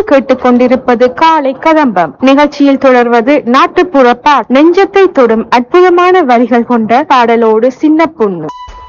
நீங்கள் கேட்டுக்கொண்டிருப்பது காலை கதம்பம் நிகழ்ச்சியில் தொடர்வது நாட்டுப்புற நெஞ்சத்தை தொடும் அற்புதமான வரிகள் கொண்ட பாடலோடு சின்ன பொண்ணு.